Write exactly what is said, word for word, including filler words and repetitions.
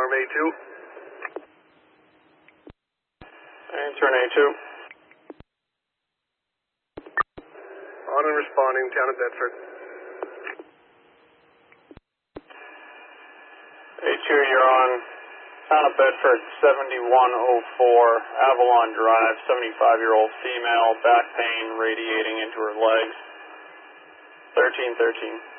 Arm A two. Answer A two. On and responding, town of Bedford. A two, you're on town of Bedford, seventy-one oh four, Avalon Drive, seventy-five-year-old female, back pain radiating into her legs. thirteen thirteen.